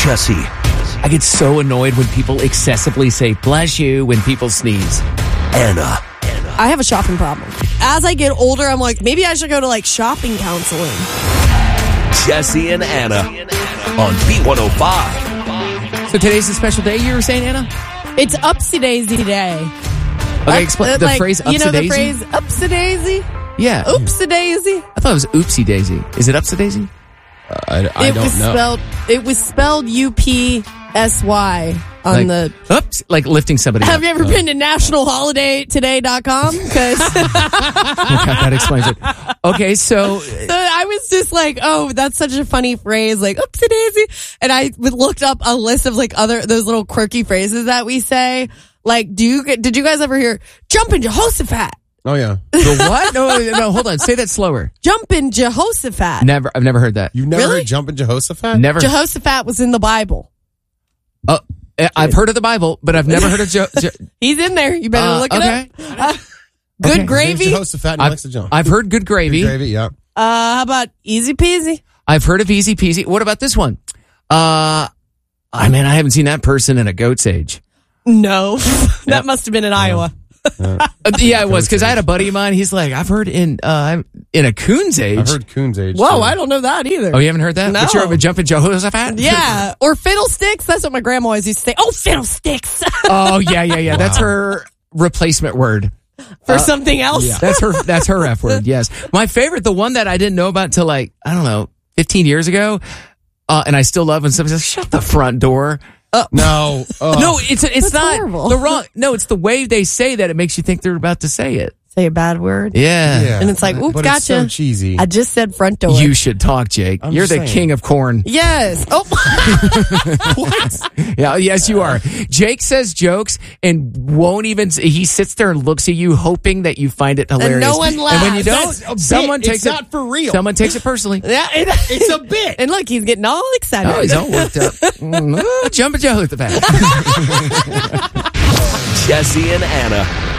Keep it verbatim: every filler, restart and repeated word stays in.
Jesse. I get so annoyed when people excessively say bless you when people sneeze. Anna. I have a shopping problem. As I get older, I'm like, maybe I should go to like shopping counseling. Jesse and Anna on B one oh five. So today's a special day, you were saying, Anna? It's Upsy Daisy Day. Okay, explain the like, phrase upsy You know daisy? the phrase Upsy Daisy? Yeah. Oopsie Daisy. I thought it was oopsie daisy. Is it upsy daisy? Uh, I, I it don't was know. Spelled, it was spelled U P S Y on Like, the... oops, like lifting somebody Have up. you ever been to national holiday today dot com? Because Oh, God, that explains it. Okay, so So I was just like, oh, that's such a funny phrase, like oopsie daisy. And I looked up a list of like other, those little quirky phrases that we say. Like, do you, did you guys ever hear jumping Jehoshaphat? Oh, yeah. the what? No, no, hold on. Say that slower. Jumping Jehoshaphat. Never. I've never heard that. You've never Really? heard Jumpin' Jehoshaphat? Never. Jehoshaphat was in the Bible. Oh, I've heard of the Bible, but I've never heard of Jo. jo- He's in there. You better Uh, look it okay. up. Uh, good Okay. His gravy. name's Jehoshaphat and he I've, likes to jump. I've heard good gravy. Good gravy, yeah. Uh, how about easy peasy? I've heard of easy peasy. What about this one? Uh, I mean, I haven't seen that person in a goat's age. No, that must have been in Iowa. Uh, yeah, it was because I had a buddy of mine. He's like, I've heard in uh in a coon's age. I've heard Coon's age. Whoa, too. I don't know that either. Oh, you haven't heard that? No. But you're a jumping Jehoshaphat? Yeah, or fiddlesticks. That's what my grandma always used to say. Oh, fiddlesticks. Oh, yeah, yeah, yeah. That's her replacement word. For something else. yeah. That's her. That's her F word. Yes. My favorite, the one that I didn't know about until like I don't know, fifteen years ago, uh, and I still love when somebody says, "Shut the front door." No. Oh. No, it's it's That's not horrible. the wrong. No, it's the way they say that it makes you think they're about to say it. Say a bad word. Yeah. Yeah. And it's like, oops, but gotcha. It's so cheesy. I just said front door. You should talk, Jake. I'm You're just the saying. king of corn. Yes. Oh, What? Yeah, yes, you are. Jake says jokes and won't even. He sits there and looks at you, hoping that you find it hilarious. no one And when you laughs. don't, That's a someone bit. takes It's it. not for real. Someone takes it personally. yeah. It, It's a bit. and look, he's getting all excited. Oh, he's all worked up. Mm, uh, Jumping Joe at the back. Jesse and Anna